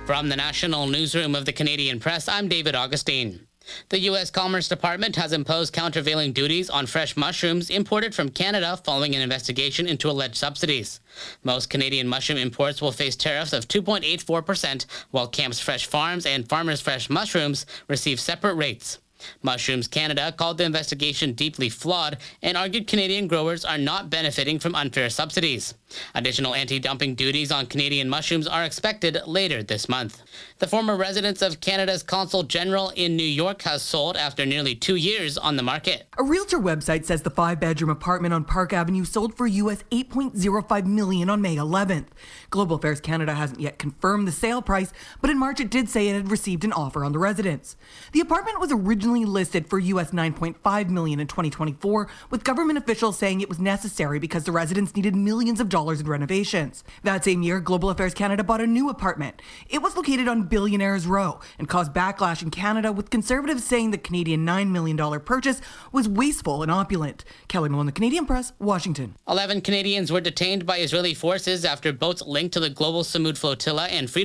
From the National Newsroom of the Canadian Press, I'm David Augustine. The U.S. Commerce Department has imposed countervailing duties on fresh mushrooms imported from Canada following an investigation into alleged subsidies. Most Canadian mushroom imports will face tariffs of 2.84%, while Camp's Fresh Farms and Farmers Fresh Mushrooms receive separate rates. Mushrooms Canada called the investigation deeply flawed and argued Canadian growers are not benefiting from unfair subsidies. Additional anti-dumping duties on Canadian mushrooms are expected later this month. The former residence of Canada's Consul General in New York has sold after nearly 2 years on the market. A realtor website says the 5-bedroom apartment on Park Avenue sold for US $8.05 million on May 11th. Global Affairs Canada hasn't yet confirmed the sale price, but in March it did say it had received an offer on the residence. The apartment was originally listed for US $9.5 million in 2024, with government officials saying it was necessary because the residence needed millions of dollars in renovations. That same year, Global Affairs Canada bought a new apartment. It was located on Billionaires Row and caused backlash in Canada, with Conservatives saying the Canadian $9 million purchase was wasteful and opulent. Kelly Malone, The Canadian Press, Washington. 11 Canadians were detained by Israeli forces after boats linked to the global Samud flotilla and freedom